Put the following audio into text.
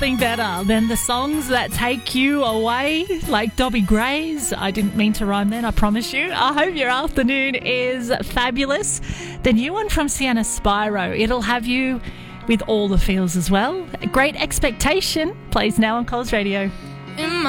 nothing better than the songs that take you away, like Dobby Gray's. I didn't mean to rhyme then, I promise you. I hope your afternoon is fabulous. The new one from Sienna Spyro, it'll have you with all the feels as well. Great Expectation plays now on Coles Radio.